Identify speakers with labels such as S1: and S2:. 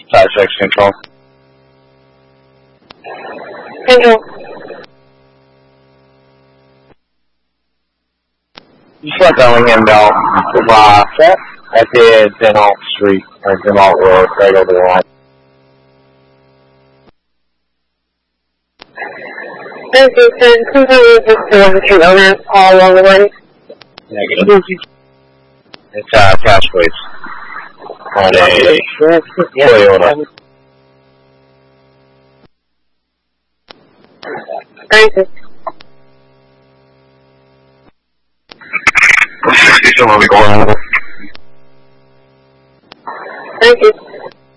S1: 5-6 control.
S2: Control.
S1: Just let Bellingham know. Set at the Denalt Street, or Denalt Road, right over the line.
S2: Okay, then continue just telemetry owner all along the way.
S1: Negative. It's cash plates. On a Toyota.
S2: Thank you.
S1: Someone be going over.
S2: Thank you.